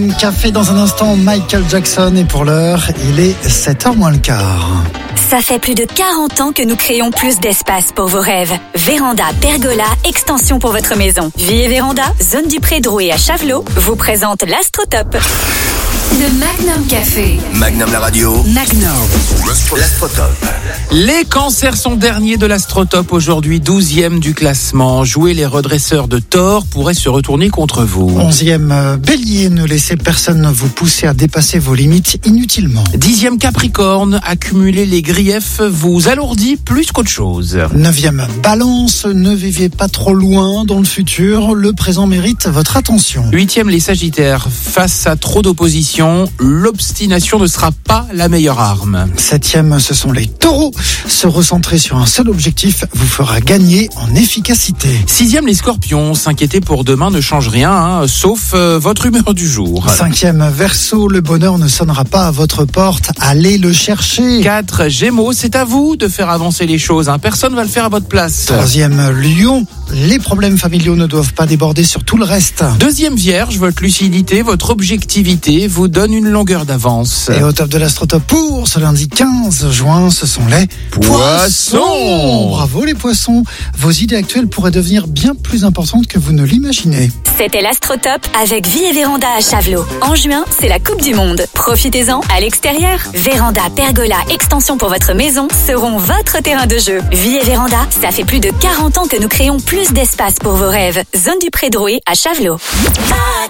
Café dans un instant, Michael Jackson, et pour l'heure, il est 7h moins le quart. Ça fait plus de 40 ans que nous créons plus d'espace pour vos rêves. Véranda, pergola, extension pour votre maison. Vie et Véranda, zone du Pré-Drouet à Chavelot, vous présente l'Astrotop. Le Magnum Café. Magnum la radio. Magnum. L'Astrotop. Les cancers sont derniers de l'Astrotop aujourd'hui, 12e du classement. Jouer les redresseurs de tort pourrait se retourner contre vous. 11e Bélier, ne laissez personne vous pousser à dépasser vos limites inutilement. 10e Capricorne, accumuler les griefs vous alourdit plus qu'autre chose. 9e Balance, ne vivez pas trop loin dans le futur, le présent mérite votre attention. 8e les Sagittaires, face à trop d'opposition, l'obstination ne sera pas la meilleure arme. 7e, ce sont les Taureaux. Se recentrer sur un seul objectif vous fera gagner en efficacité. 6e les Scorpions, s'inquiéter pour demain ne change rien, sauf votre humeur du jour. 5e Verseau, le bonheur ne sonnera pas à votre porte, allez le chercher. 4 Gémeaux, c'est à vous de faire avancer les choses, personne ne va le faire à votre place. 3e Lion, les problèmes familiaux ne doivent pas déborder sur tout le reste. 2e Vierge, votre lucidité, votre objectivité vous donne une longueur d'avance. Et au top de l'Astrotop pour ce lundi 15 juin, ce sont les Poissons. Bravo les Poissons, vos idées actuelles pourraient devenir bien plus importantes que vous ne l'imaginez. C'était l'Astrotop avec Vie et Véranda à Chavelot. En juin, c'est la Coupe du Monde. Profitez-en à l'extérieur. Véranda, pergola, extension pour votre maison seront votre terrain de jeu. Vie et Véranda, ça fait plus de 40 ans que nous créons plus d'espace pour vos rêves. Zone du Pré-Drouet à Chavelot.